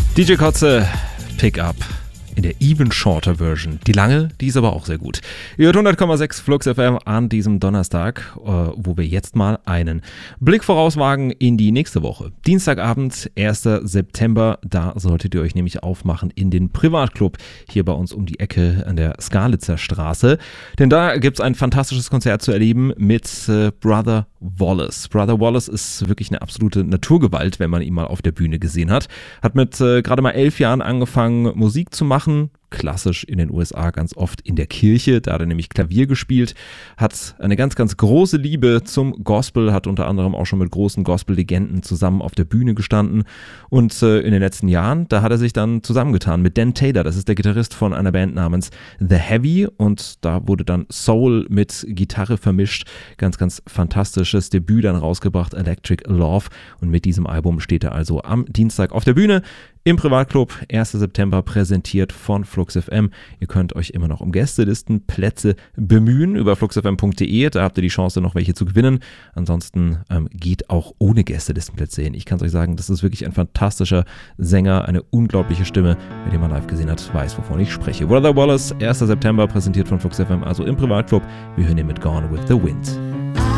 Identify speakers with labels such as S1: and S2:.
S1: DJ Kotze, Pick Up in der Even Shorter Version. Die lange, die ist aber auch sehr gut. Ihr hört 100,6 Flux FM an diesem Donnerstag, wo wir jetzt mal einen Blick vorauswagen in die nächste Woche. Dienstagabend, 1. September, da solltet ihr euch nämlich aufmachen in den Privatclub hier bei uns um die Ecke an der Skalitzer Straße. Denn da gibt es ein fantastisches Konzert zu erleben mit Brother Wallace. Brother Wallace ist wirklich eine absolute Naturgewalt, wenn man ihn mal auf der Bühne gesehen hat. Hat mit gerade mal 11 Jahren angefangen, Musik zu machen. Klassisch in den USA ganz oft in der Kirche, da hat er nämlich Klavier gespielt, hat eine ganz, ganz große Liebe zum Gospel, hat unter anderem auch schon mit großen Gospel-Legenden zusammen auf der Bühne gestanden und in den letzten Jahren, da hat er sich dann zusammengetan mit Dan Taylor, das ist der Gitarrist von einer Band namens The Heavy und da wurde dann Soul mit Gitarre vermischt, ganz, ganz fantastisches Debüt dann rausgebracht, Electric Love, und mit diesem Album steht er also am Dienstag auf der Bühne im Privatclub, 1. September, präsentiert von Flux FM. Ihr könnt euch immer noch um Gästelistenplätze bemühen über fluxfm.de. Da habt ihr die Chance, noch welche zu gewinnen. Ansonsten geht auch ohne Gästelistenplätze hin. Ich kann es euch sagen, das ist wirklich ein fantastischer Sänger, eine unglaubliche Stimme. Wer den mal live gesehen hat, weiß, wovon ich spreche. Brother Wallace, 1. September, präsentiert von Flux FM, also im Privatclub. Wir hören ihn mit Gone with the Wind.